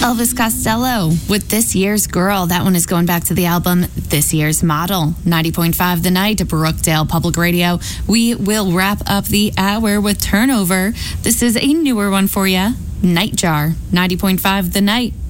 Elvis Costello with This Year's Girl. That one is going back to the album This Year's Model. 90.5 The Night, Brookdale Public Radio. We will wrap up the hour with Turnover. This is a newer one for you. Nightjar. 90.5 The Night.